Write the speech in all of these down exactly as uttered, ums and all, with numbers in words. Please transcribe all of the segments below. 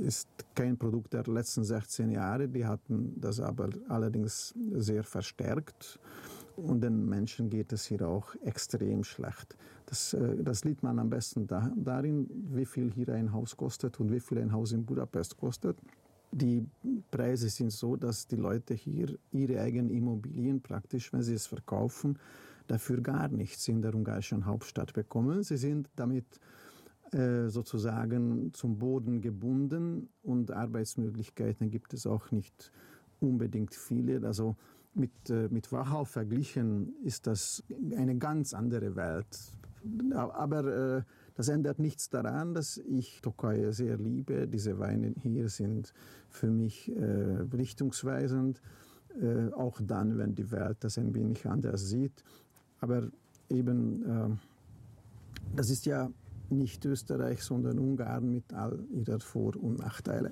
ist kein Produkt der letzten sechzehn Jahre. Die hatten das aber allerdings sehr verstärkt. Und den Menschen geht es hier auch extrem schlecht. Das, das sieht man am besten da, darin, wie viel hier ein Haus kostet und wie viel ein Haus in Budapest kostet. Die Preise sind so, dass die Leute hier ihre eigenen Immobilien praktisch, wenn sie es verkaufen, dafür gar nichts in der ungarischen Hauptstadt bekommen. Sie sind damit äh, sozusagen zum Boden gebunden und Arbeitsmöglichkeiten gibt es auch nicht unbedingt viele. Also mit, äh, mit Wachau verglichen ist das eine ganz andere Welt. Aber äh, das ändert nichts daran, dass ich Tokaji sehr liebe. Diese Weine hier sind für mich äh, richtungsweisend, äh, auch dann, wenn die Welt das ein wenig anders sieht. Aber eben, äh, das ist ja nicht Österreich, sondern Ungarn mit all ihrer Vor- und Nachteile.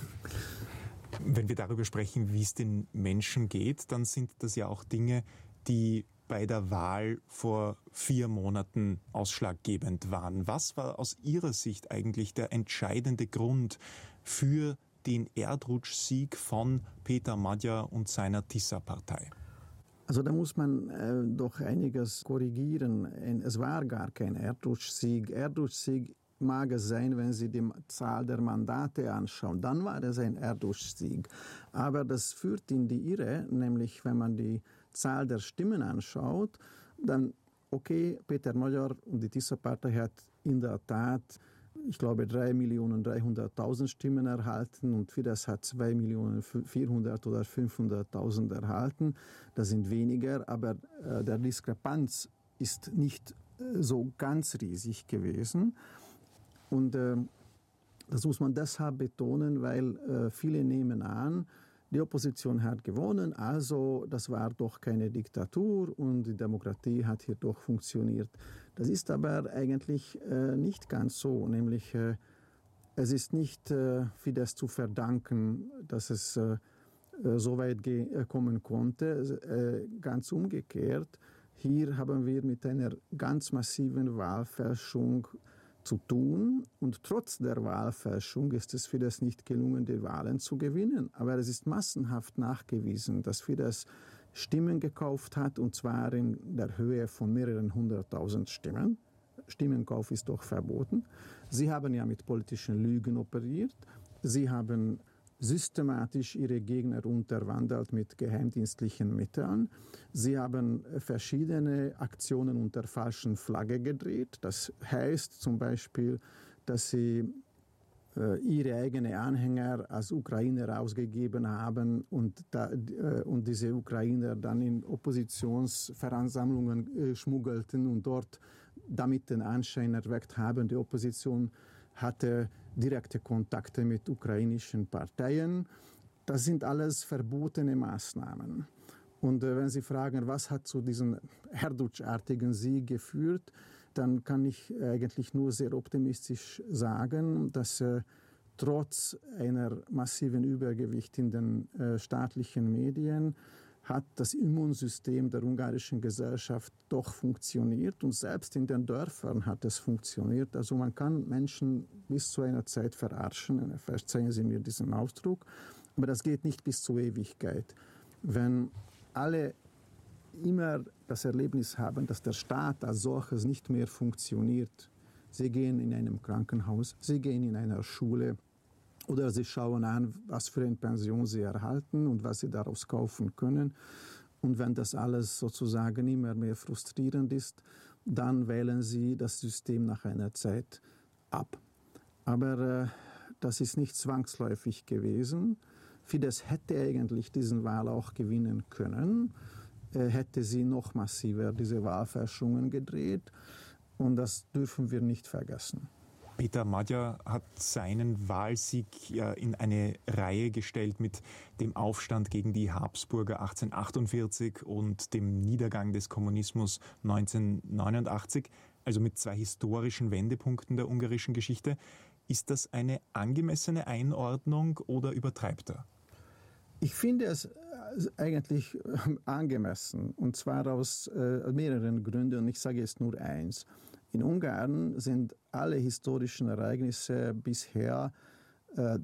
Wenn wir darüber sprechen, wie es den Menschen geht, dann sind das ja auch Dinge, die bei der Wahl vor vier Monaten ausschlaggebend waren. Was war aus Ihrer Sicht eigentlich der entscheidende Grund für den Erdrutschsieg von Péter Magyar und seiner Tisza-Partei? Also da muss man äh, doch einiges korrigieren. Es war gar kein Erdrutschsieg. Erdrutschsieg mag es sein, wenn Sie die Zahl der Mandate anschauen. Dann war es ein Erdrutschsieg. Aber das führt in die Irre, nämlich wenn man die Zahl der Stimmen anschaut, dann, okay, Péter Magyar und die Tisza-Partei hat in der Tat, ich glaube, drei Millionen dreihunderttausend Stimmen erhalten und Fidesz hat zwei Millionen vierhundert oder fünfhunderttausend erhalten. Das sind weniger, aber äh, der Diskrepanz ist nicht äh, so ganz riesig gewesen. Und äh, das muss man deshalb betonen, weil äh, viele nehmen an, die Opposition hat gewonnen, also das war doch keine Diktatur und die Demokratie hat hier doch funktioniert. Das ist aber eigentlich äh, nicht ganz so, nämlich äh, es ist nicht äh, Fidesz zu verdanken, dass es äh, so weit ge- kommen konnte, äh, ganz umgekehrt. Hier haben wir mit einer ganz massiven Wahlfälschung zu tun und trotz der Wahlfälschung ist es Fidesz nicht gelungen, die Wahlen zu gewinnen. Aber es ist massenhaft nachgewiesen, dass Fidesz Stimmen gekauft hat und zwar in der Höhe von mehreren hunderttausend Stimmen. Stimmenkauf ist doch verboten. Sie haben ja mit politischen Lügen operiert. Sie haben systematisch ihre Gegner unterwandert mit geheimdienstlichen Mitteln. Sie haben verschiedene Aktionen unter falschen Flagge gedreht. Das heißt zum Beispiel, dass sie äh, ihre eigenen Anhänger als Ukrainer ausgegeben haben und, da, äh, und diese Ukrainer dann in Oppositionsversammlungen äh, schmuggelten und dort damit den Anschein erweckt haben, die Opposition hatte direkte Kontakte mit ukrainischen Parteien. Das sind alles verbotene Maßnahmen. Und äh, wenn Sie fragen, was hat zu diesem Erdrutschartigen Sieg geführt, dann kann ich eigentlich nur sehr optimistisch sagen, dass äh, trotz einer massiven Übergewicht in den äh, staatlichen Medien hat das Immunsystem der ungarischen Gesellschaft doch funktioniert und selbst in den Dörfern hat es funktioniert. Also man kann Menschen bis zu einer Zeit verarschen, verzeihen Sie mir diesen Ausdruck, aber das geht nicht bis zur Ewigkeit. Wenn alle immer das Erlebnis haben, dass der Staat als solches nicht mehr funktioniert, sie gehen in einem Krankenhaus, sie gehen in einer Schule, oder sie schauen an, was für eine Pension sie erhalten und was sie daraus kaufen können. Und wenn das alles sozusagen immer mehr frustrierend ist, dann wählen sie das System nach einer Zeit ab. Aber äh, das ist nicht zwangsläufig gewesen. Fidesz hätte eigentlich diesen Wahl auch gewinnen können, äh, hätte sie noch massiver diese Wahlfälschungen gedreht. Und das dürfen wir nicht vergessen. Péter Magyar hat seinen Wahlsieg ja in eine Reihe gestellt mit dem Aufstand gegen die Habsburger achtzehnhundertachtundvierzig und dem Niedergang des Kommunismus neunzehnhundertneunundachtzig, also mit zwei historischen Wendepunkten der ungarischen Geschichte. Ist das eine angemessene Einordnung oder übertreibt er? Ich finde es eigentlich angemessen, und zwar aus äh, mehreren Gründen, und ich sage jetzt nur eins. In Ungarn sind alle historischen Ereignisse bisher äh,